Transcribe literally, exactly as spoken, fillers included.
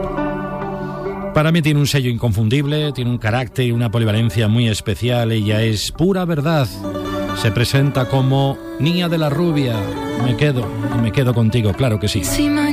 Para mí tiene un sello inconfundible, tiene un carácter y una polivalencia muy especial. Ella es pura verdad. Se presenta como Niña de la Rubia. Me quedo, y me quedo contigo, claro que sí.